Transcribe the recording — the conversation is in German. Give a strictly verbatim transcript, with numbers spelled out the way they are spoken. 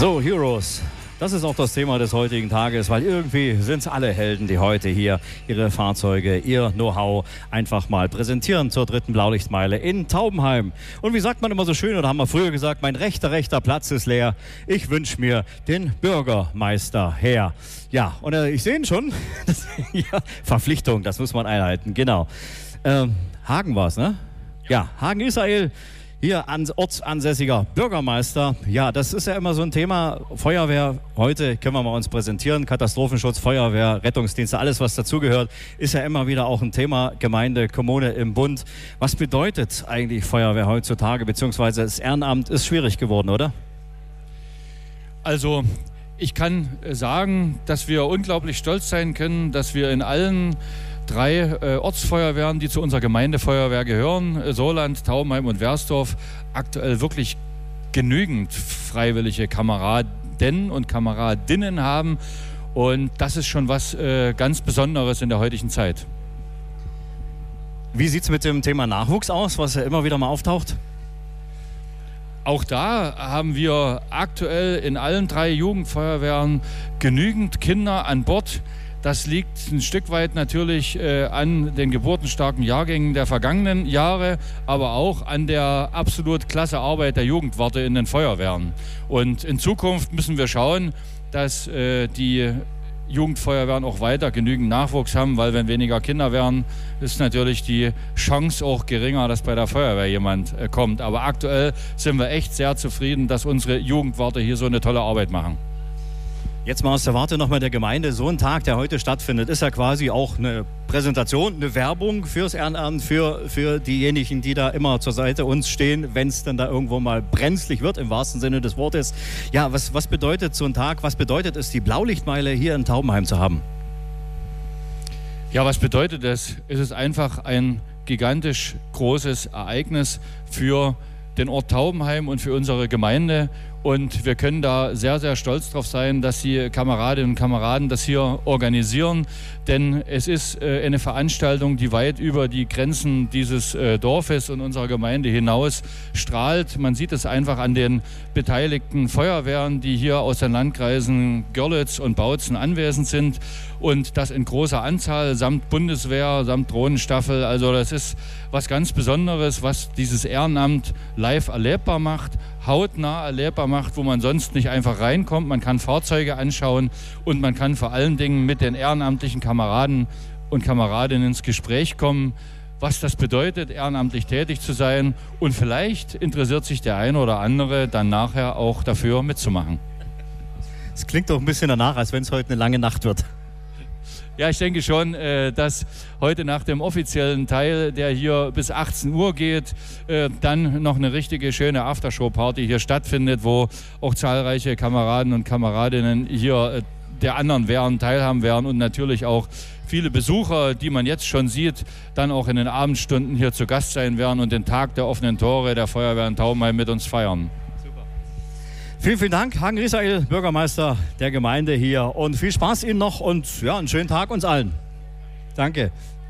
So, Heroes. Das ist auch das Thema des heutigen Tages, weil irgendwie sind es alle Helden, die heute hier ihre Fahrzeuge, ihr Know-how einfach mal präsentieren zur dritten Blaulichtmeile in Taubenheim. Und wie sagt man immer so schön, oder haben wir früher gesagt, mein rechter, rechter Platz ist leer. Ich wünsche mir den Bürgermeister her. Ja, und äh, ich sehe ihn schon. Das, ja, Verpflichtung, das muss man einhalten, genau. Ähm, Hagen war es, ne? Ja, Hagen Israel. Hier ans ortsansässiger Bürgermeister. Ja, das ist ja immer so ein Thema. Feuerwehr, heute können wir mal uns präsentieren. Katastrophenschutz, Feuerwehr, Rettungsdienste, alles was dazugehört, ist ja immer wieder auch ein Thema. Gemeinde, Kommune im Bund. Was bedeutet eigentlich Feuerwehr heutzutage, beziehungsweise das Ehrenamt ist schwierig geworden, oder? Also ich kann sagen, dass wir unglaublich stolz sein können, dass wir in allen drei äh, Ortsfeuerwehren, die zu unserer Gemeindefeuerwehr gehören, äh, Soland, Taubenheim und Wersdorf, aktuell wirklich genügend freiwillige Kameraden und Kameradinnen haben. Und das ist schon was äh, ganz Besonderes in der heutigen Zeit. Wie sieht es mit dem Thema Nachwuchs aus, was ja immer wieder mal auftaucht? Auch da haben wir aktuell in allen drei Jugendfeuerwehren genügend Kinder an Bord. Das liegt ein Stück weit natürlich äh, an den geburtenstarken Jahrgängen der vergangenen Jahre, aber auch an der absolut klasse Arbeit der Jugendwarte in den Feuerwehren. Und in Zukunft müssen wir schauen, dass äh, die Jugendfeuerwehren auch weiter genügend Nachwuchs haben, weil wenn weniger Kinder wären, ist natürlich die Chance auch geringer, dass bei der Feuerwehr jemand äh, kommt. Aber aktuell sind wir echt sehr zufrieden, dass unsere Jugendwarte hier so eine tolle Arbeit machen. Jetzt mal aus der Warte nochmal der Gemeinde. So ein Tag, der heute stattfindet, ist ja quasi auch eine Präsentation, eine Werbung fürs Ehrenamt, für, für diejenigen, die da immer zur Seite uns stehen, wenn es dann da irgendwo mal brenzlig wird, im wahrsten Sinne des Wortes. Ja, was, was bedeutet so ein Tag, was bedeutet es, die Blaulichtmeile hier in Taubenheim zu haben? Ja, was bedeutet es? Es ist einfach ein gigantisch großes Ereignis für den Ort Taubenheim und für unsere Gemeinde. Und wir können da sehr, sehr stolz drauf sein, dass die Kameradinnen und Kameraden das hier organisieren. Denn es ist äh, eine Veranstaltung, die weit über die Grenzen dieses äh, Dorfes und unserer Gemeinde hinaus strahlt. Man sieht es einfach an den beteiligten Feuerwehren, die hier aus den Landkreisen Görlitz und Bautzen anwesend sind. Und das in großer Anzahl, samt Bundeswehr, samt Drohnenstaffel. Also das ist was ganz Besonderes, was dieses Ehrenamt live erlebbar macht, hautnah erlebbar macht, wo man sonst nicht einfach reinkommt. Man kann Fahrzeuge anschauen und man kann vor allen Dingen mit den ehrenamtlichen Kameraden und Kameradinnen ins Gespräch kommen, was das bedeutet, ehrenamtlich tätig zu sein. Und vielleicht interessiert sich der eine oder andere dann nachher auch dafür mitzumachen. Es klingt doch ein bisschen danach, als wenn es heute eine lange Nacht wird. Ja, ich denke schon, äh, dass heute nach dem offiziellen Teil, der hier bis achtzehn Uhr geht, äh, dann noch eine richtige schöne Aftershow-Party hier stattfindet, wo auch zahlreiche Kameraden und Kameradinnen hier äh, der anderen Wehren teilhaben werden und natürlich auch viele Besucher, die man jetzt schon sieht, dann auch in den Abendstunden hier zu Gast sein werden und den Tag der offenen Tore der Feuerwehr in Taubenheim mit uns feiern. Vielen, vielen Dank, Hagen Israel, Bürgermeister der Gemeinde hier. Und viel Spaß Ihnen noch und ja, einen schönen Tag uns allen. Danke.